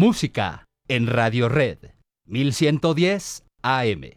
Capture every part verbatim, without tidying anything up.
Música en Radio Red mil ciento diez A M.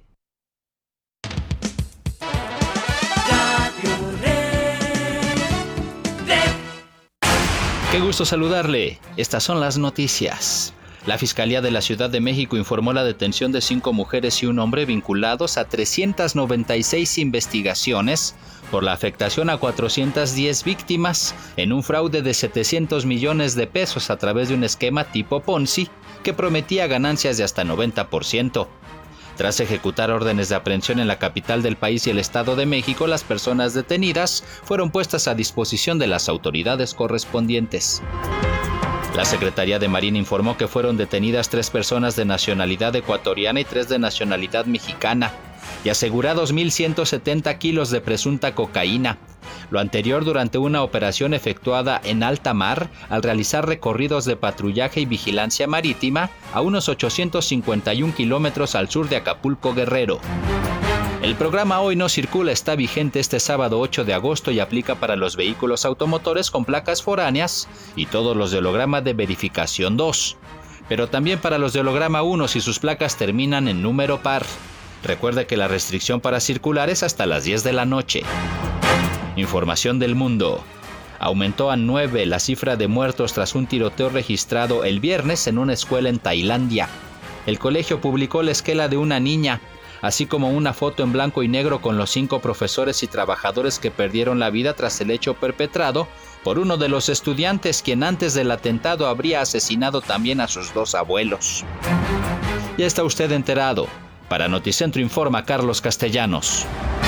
Qué gusto saludarle. Estas son las noticias. La Fiscalía de la Ciudad de México informó la detención de cinco mujeres y un hombre vinculados a trescientas noventa y seis investigaciones por la afectación a cuatrocientas diez víctimas en un fraude de setecientos millones de pesos a través de un esquema tipo Ponzi que prometía ganancias de hasta noventa por ciento. Tras ejecutar órdenes de aprehensión en la capital del país y el Estado de México, las personas detenidas fueron puestas a disposición de las autoridades correspondientes. La Secretaría de Marina informó que fueron detenidas tres personas de nacionalidad ecuatoriana y tres de nacionalidad mexicana y asegurados mil ciento setenta kilos de presunta cocaína. Lo anterior durante una operación efectuada en alta mar al realizar recorridos de patrullaje y vigilancia marítima a unos ochocientos cincuenta y un kilómetros al sur de Acapulco, Guerrero. El programa Hoy No Circula está vigente este sábado ocho de agosto y aplica para los vehículos automotores con placas foráneas y todos los de holograma de verificación dos, pero también para los de holograma uno si sus placas terminan en número par. Recuerde que la restricción para circular es hasta las diez de la noche. Información del mundo. Aumentó a nueve la cifra de muertos tras un tiroteo registrado el viernes en una escuela en Tailandia. El colegio publicó la esquela de una niña, así como una foto en blanco y negro con los cinco profesores y trabajadores que perdieron la vida tras el hecho perpetrado por uno de los estudiantes, quien antes del atentado habría asesinado también a sus dos abuelos. Ya está usted enterado. Para Noticentro informa Carlos Castellanos.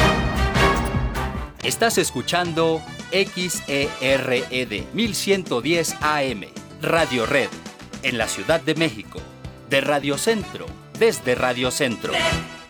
Estás escuchando X E R E D mil ciento diez A M, Radio Red, en la Ciudad de México, de Radio Centro, desde Radio Centro.